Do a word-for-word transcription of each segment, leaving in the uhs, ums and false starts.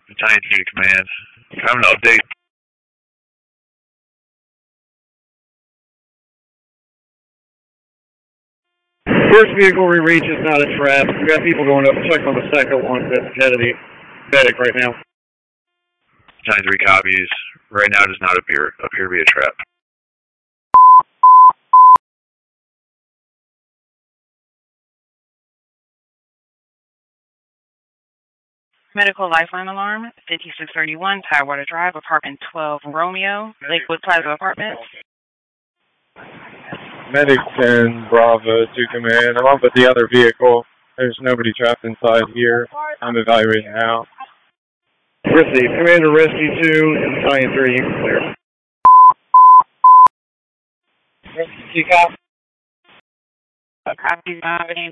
Battalion two to command. Having an update. First vehicle we reach is not a trap. We got people going up. Check on the second one that's ahead of the medic right now. Battalion three copies. Right now does not appear appear to be a trap. Medical lifeline alarm, fifty-six thirty-one, Tidewater Drive, apartment twelve, Romeo, Lakewood Plaza Apartments. Medic ten, Bravo to command. I'm up at the other vehicle. There's nobody trapped inside here. I'm evaluating now. Receive. Commander Rescue two and Battalion three, you can clear. Rescue two, copy. Copies, uh,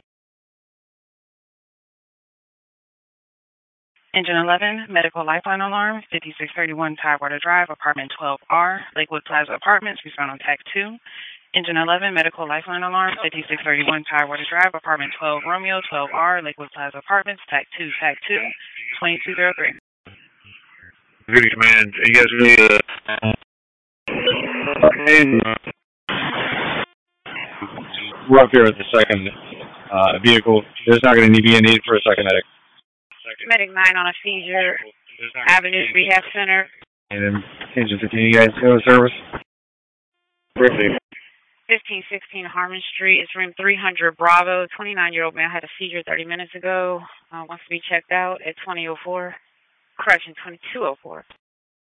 Engine eleven, medical lifeline alarm, fifty-six thirty-one Tidewater Drive, apartment twelve R, Lakewood Plaza Apartments, respond on tag two. Engine eleven, medical lifeline alarm, fifty-six thirty-one Tidewater Drive, apartment twelve Romeo, twelve R, Lakewood Plaza Apartments, tag two, tag two, twenty-two oh three. Good command. You guys need to. We're up here at the second uh, vehicle. There's not going to be a need for a second medic. Medic nine on a seizure, Avenue Rehab Center. And then engine fifteen, you guys go to service? Receive. fifteen sixteen Harmon Street, it's room three hundred Bravo. twenty-nine-year-old man had a seizure thirty minutes ago. Uh, wants to be checked out at twenty oh four. Correction, twenty-two oh four.